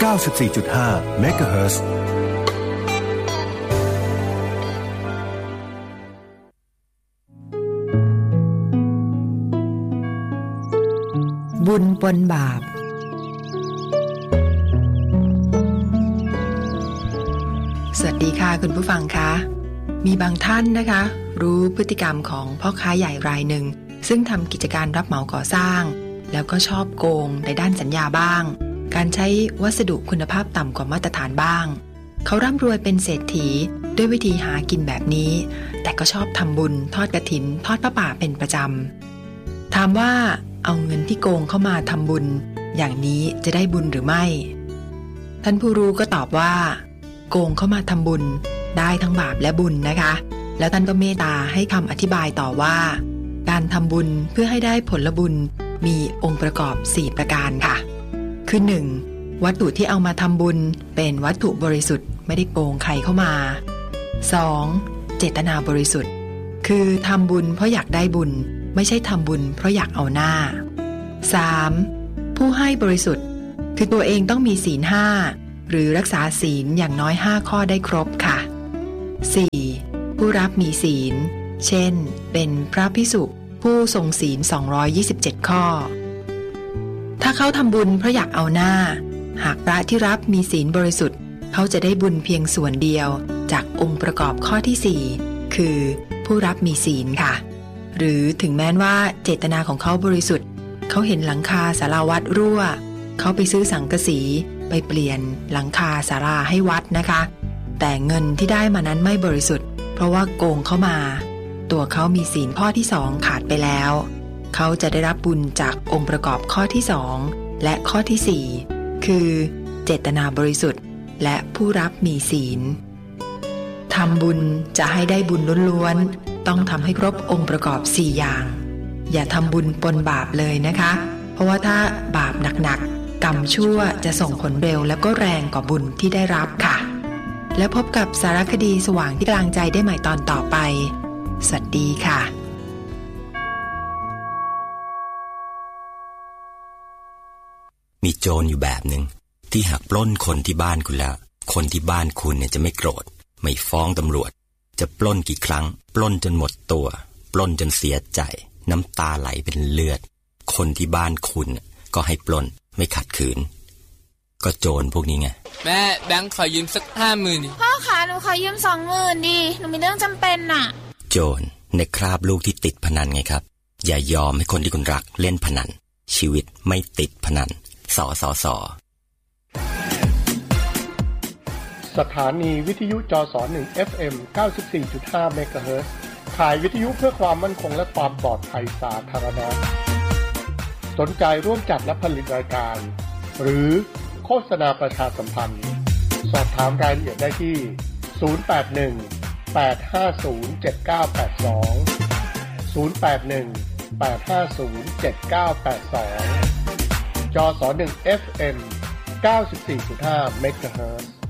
94.5 เมกะเฮิรตซ์บุญปนบาปสวัสดีค่ะคุณผู้ฟังคะมีบางท่านนะคะรู้พฤติกรรมของพ่อค้าใหญ่รายหนึ่งซึ่งทำกิจการรับเหมาก่อสร้างแล้วก็ชอบโกงในด้านสัญญาบ้างการใช้วัสดุคุณภาพต่ำกว่ามาตรฐานบ้างเขาร่ำรวยเป็นเศรษฐีด้วยวิธีหากินแบบนี้แต่ก็ชอบทำบุญทอดกฐินทอดผ้าป่าเป็นประจำถามว่าเอาเงินที่โกงเข้ามาทำบุญอย่างนี้จะได้บุญหรือไม่ท่านผู้รู้ก็ตอบว่าโกงเข้ามาทำบุญได้ทั้งบาปและบุญนะคะแล้วท่านก็เมตตาให้คำอธิบายต่อว่าการทำบุญเพื่อให้ได้ผลบุญมีองค์ประกอบ4ประการค่ะคือ 1. วัตถุที่เอามาทำบุญเป็นวัตถุบริสุทธิ์ไม่ได้โกงใครเข้ามา 2. เจตนาบริสุทธิ์คือทำบุญเพราะอยากได้บุญไม่ใช่ทำบุญเพราะอยากเอาหน้า 3. ผู้ให้บริสุทธิ์คือตัวเองต้องมีศีล 5หรือรักษาศีลอย่างน้อย5ข้อได้ครบค่ะ 4. ผู้รับมีศีลเช่นเป็นพระภิกษุผู้ทรงศีล227ข้อถ้าเขาทำบุญเพราะอยากเอาหน้าหากพระที่รับมีศีลบริสุทธิ์เขาจะได้บุญเพียงส่วนเดียวจากองค์ประกอบข้อที่4คือผู้รับมีศีลค่ะหรือถึงแม้ว่าเจตนาของเขาบริสุทธิ์เขาเห็นหลังคาศาลาวัดรั่วเขาไปซื้อสังกะสีไปเปลี่ยนหลังคาศาลาให้วัดนะคะแต่เงินที่ได้มานั้นไม่บริสุทธิ์เพราะว่าโกงเข้ามาตัวเขามีศีลข้อที่2ขาดไปแล้วเขาจะได้รับบุญจากองค์ประกอบข้อที่2และข้อที่4คือเจตนาบริสุทธิ์และผู้รับมีศีลทำบุญจะให้ได้บุญล้วนๆต้องทำให้ครบองค์ประกอบ4อย่างอย่าทำบุญปนบาปเลยนะคะเพราะว่าถ้าบาปหนักๆกรรมชั่วจะส่งผลเร็วแล้วก็แรงกว่าบุญที่ได้รับค่ะแล้วพบกับสารคดีสว่างที่กลางใจได้ใหม่ตอนต่อไปสวัสดีค่ะมีโจรอยู่แบบหนึ่งที่หากปล้นคนที่บ้านคุณแล้วคนที่บ้านคุณเนี่ยจะไม่โกรธไม่ฟ้องตำรวจจะปล้นกี่ครั้งปล้นจนหมดตัวปล้นจนเสียใจน้ำตาไหลเป็นเลือดคนที่บ้านคุณก็ให้ปล้นไม่ขัดขืนก็โจรพวกนี้ไงแม่แบงค์ขอยืมสัก 50,000 พ่อคะหนูขอยืม 20,000 ดิหนูมีเรื่องจำเป็นน่ะโจรในคราบลูกที่ติดพนันไงครับอย่ายอมให้คนที่คุณรักเล่นพนันชีวิตไม่ติดพนันสถานีวิทยุจส1 FM 94.5 เมกะเฮิรตซ์ขายวิทยุเพื่อความมั่นคงและความปลอดภัยสาธารณะสนใจร่วมจัดและผลิตรายการหรือโฆษณาประชาสัมพันธ์สอบถามรายละเอียดได้ที่081-850-7982 081-850-7982 จส1 FM 94.5 เมกะเฮิรตซ์